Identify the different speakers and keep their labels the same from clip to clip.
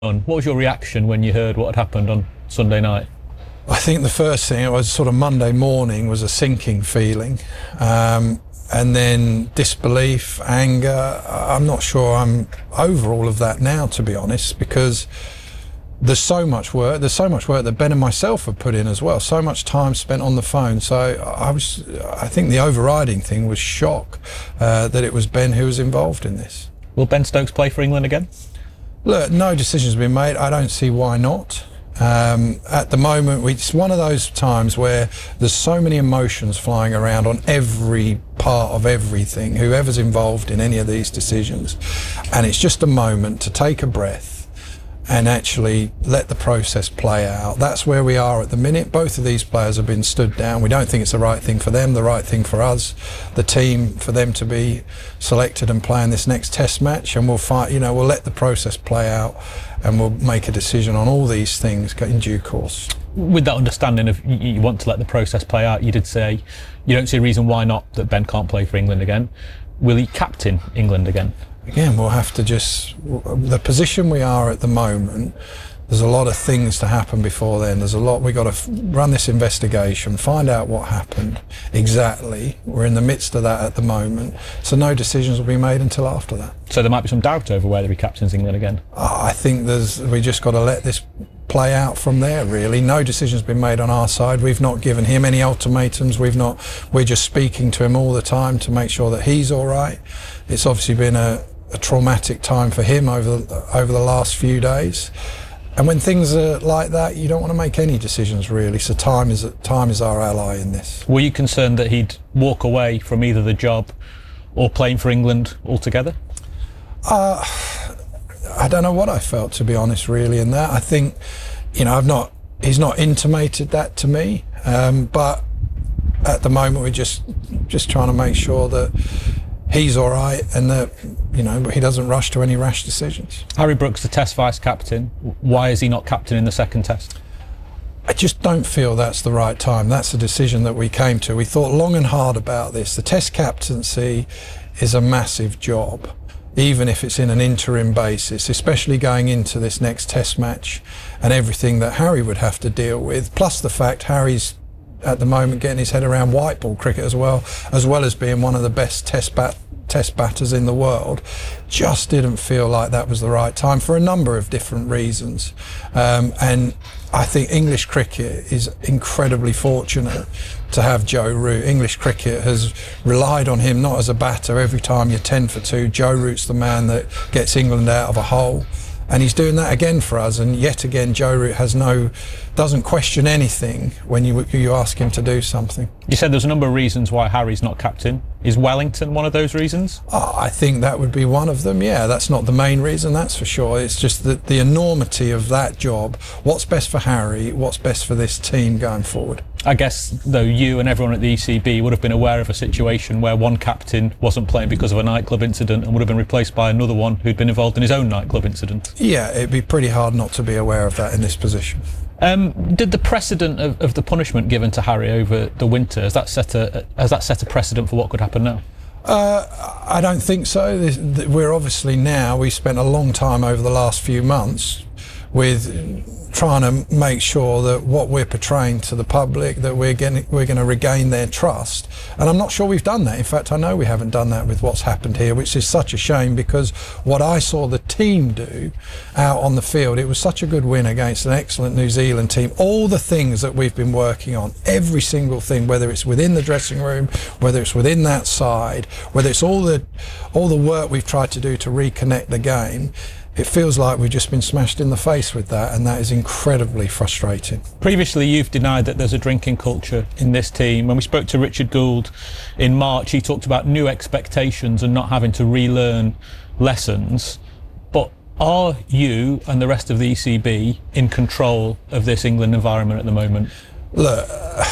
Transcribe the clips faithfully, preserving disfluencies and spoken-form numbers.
Speaker 1: What was your reaction when you heard what had happened on Sunday night?
Speaker 2: I think the first thing, it was sort of Monday morning, was a sinking feeling. Um, and then disbelief, anger. I'm not sure I'm over all of that now, to be honest, because there's so much work. There's so much work that Ben and myself have put in as well. So much time spent on the phone. So I was, I think the overriding thing was shock uh, that it was Ben who was involved in this.
Speaker 1: Will Ben Stokes play for England again?
Speaker 2: Look, no decision's been made. I don't see why not. Um, at the moment, we, it's one of those times where there's so many emotions flying around on every part of everything, whoever's involved in any of these decisions. And it's just a moment to take a breath and actually let the process play out. That's where we are at the minute. Both of these players have been stood down. We don't think it's the right thing for them, the right thing for us, the team, for them to be selected and play in this next test match. And we'll fight, you know, we'll let the process play out and we'll make a decision on all these things in due course.
Speaker 1: With that understanding of you want to let the process play out, you did say you don't see a reason why not that Ben can't play for England again. Will he captain England again?
Speaker 2: Again, we'll have to just, the position we are at the moment, there's a lot of things to happen before then. There's a lot, we've got to run this investigation, find out what happened exactly. We're in the midst of that at the moment. So no decisions will be made until after that.
Speaker 1: So there might be some doubt over whether he captains England again?
Speaker 2: I think there's, we just got to let this play out from there, really. No decision's been made on our side. We've not given him any ultimatums. We've not, we're just speaking to him all the time to make sure that he's all right. It's obviously been a, a traumatic time for him over the, over the last few days. And when things are like that, you don't want to make any decisions, really. So time is time is our ally in this.
Speaker 1: Were you concerned that he'd walk away from either the job or playing for England altogether?
Speaker 2: Uh, I don't know what I felt, to be honest, really, in that. I think, you know, I've not, he's not intimated that to me, um, but at the moment we're just just trying to make sure that he's all right and that, you know, he doesn't rush to any rash decisions.
Speaker 1: Harry Brooks, the Test vice-captain, why is he not captain in the second Test?
Speaker 2: I just don't feel that's the right time. That's the decision that we came to. We thought long and hard about this. The Test captaincy is a massive job, even if it's in an interim basis, especially going into this next Test match and everything that Harry would have to deal with, plus the fact Harry's at the moment getting his head around white ball cricket as well, as well as being one of the best test bat test batters in the world. Just didn't feel like that was the right time for a number of different reasons. Um, and I think English cricket is incredibly fortunate to have Joe Root. English cricket has relied on him not as a batter. Every time you're ten for two, Joe Root's the man that gets England out of a hole. And he's doing that again for us, and yet again Joe Root has no, doesn't question anything when you you ask him to do something.
Speaker 1: You said there's a number of reasons why Harry's not captain. Is Wellington one of those reasons?
Speaker 2: Oh, I think that would be one of them, yeah. That's not the main reason, that's for sure. It's just the, the enormity of that job. What's best for Harry, what's best for this team going forward.
Speaker 1: I guess, though, you and everyone at the E C B would have been aware of a situation where one captain wasn't playing because of a nightclub incident and would have been replaced by another one who'd been involved in his own nightclub incident.
Speaker 2: Yeah, it'd be pretty hard not to be aware of that in this position.
Speaker 1: Um, did the precedent of, of the punishment given to Harry over the winter, has that set a, has that set a precedent for what could happen now?
Speaker 2: Uh, I don't think so. This, th we're obviously now, we spent a long time over the last few months with trying to make sure that what we're portraying to the public, that we're getting, we're going to regain their trust. And I'm not sure we've done that. In fact, I know we haven't done that with what's happened here, which is such a shame, because what I saw the team do out on the field, it was such a good win against an excellent New Zealand team. All the things that we've been working on, every single thing, whether it's within the dressing room, whether it's within that side, whether it's all the, all the work we've tried to do to reconnect the game, it feels like we've just been smashed in the face with that, and that is incredibly frustrating.
Speaker 1: Previously, you've denied that there's a drinking culture in this team. When we spoke to Richard Gould in March, he talked about new expectations and not having to relearn lessons. But are you and the rest of the E C B in control of this England environment at the moment?
Speaker 2: Look,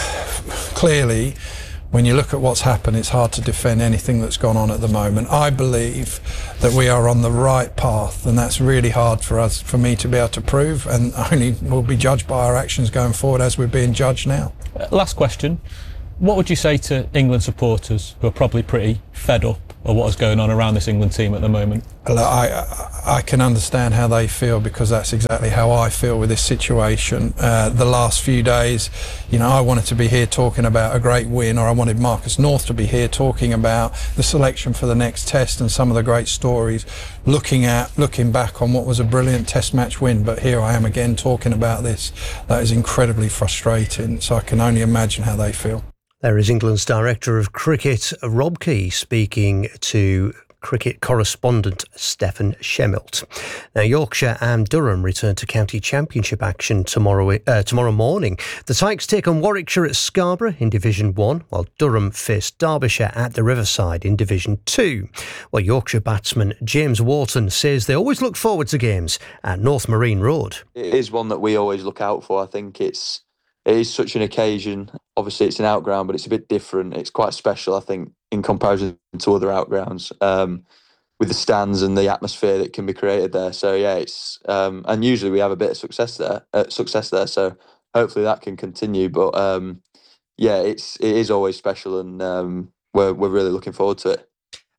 Speaker 2: clearly, when you look at what's happened, it's hard to defend anything that's gone on at the moment. I believe that we are on the right path, and that's really hard for us, for me to be able to prove, and only will be judged by our actions going forward as we're being judged now.
Speaker 1: Uh, last question. What would you say to England supporters who are probably pretty fed up or what is going on around this England team at the moment?
Speaker 2: Look, I, I can understand how they feel, because that's exactly how I feel with this situation. Uh, the last few days, you know, I wanted to be here talking about a great win, or I wanted Marcus North to be here talking about the selection for the next test and some of the great stories, looking at, looking back on what was a brilliant test match win. But here I am again talking about this. That is incredibly frustrating. So I can only imagine how they feel.
Speaker 3: There is England's Director of Cricket, Rob Key, speaking to cricket correspondent Stefan Schemmelt. Now, Yorkshire and Durham return to county championship action tomorrow uh, tomorrow morning. The Tykes take on Warwickshire at Scarborough in Division one, while Durham face Derbyshire at the Riverside in Division two. Well, Yorkshire batsman James Wharton says they always look forward to games at North Marine Road.
Speaker 4: It is one that we always look out for. I think it's it is such an occasion. Obviously, it's an outground, but it's a bit different. It's quite special, I think, in comparison to other outgrounds, um, with the stands and the atmosphere that can be created there. So yeah, it's um, and usually we have a bit of success there. Uh, success there. So hopefully that can continue. But um, yeah, it's it is always special, and um, we're we're really looking forward to it.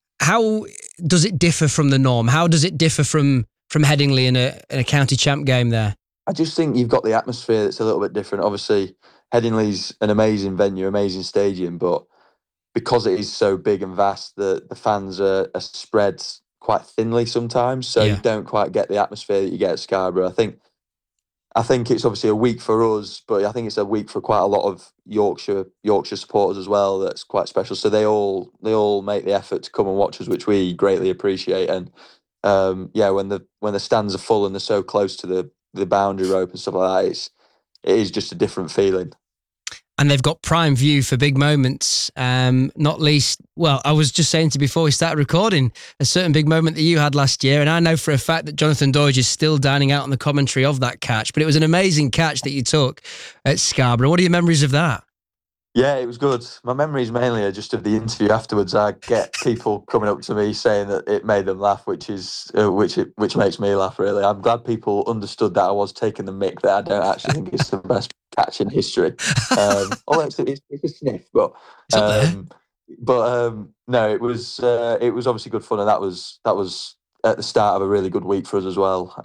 Speaker 5: How does it differ from the norm? How does it differ from from Headingley in a in a county champ game there?
Speaker 4: I just think you've got the atmosphere that's a little bit different. Obviously, Headingley's an amazing venue, amazing stadium, but because it is so big and vast, the, the fans are, are spread quite thinly sometimes, so yeah. You don't quite get the atmosphere that you get at Scarborough. I think I think it's obviously a week for us, but I think it's a week for quite a lot of Yorkshire Yorkshire supporters as well. That's quite special. So they all they all make the effort to come and watch us, which we greatly appreciate. And um, yeah, when the when the stands are full and they're so close to the the boundary rope and stuff like that, it's it is just a different feeling.
Speaker 5: And they've got prime view for big moments, um, not least, well, I was just saying to you before we started recording, a certain big moment that you had last year, and I know for a fact that Jonathan Doidge is still dining out on the commentary of that catch, but it was an amazing catch that you took at Scarborough. What are your memories of that?
Speaker 4: Yeah, it was good. My memories mainly are just of the interview afterwards. I get people coming up to me saying that it made them laugh, which is uh, which it, which makes me laugh, really. I'm glad people understood that I was taking the mick, that I don't actually think it's the best catch in history. Um, although it's, it's, it's a sniff, but um, but um, no, it was uh, it was obviously good fun, and that was that was at the start of a really good week for us as well.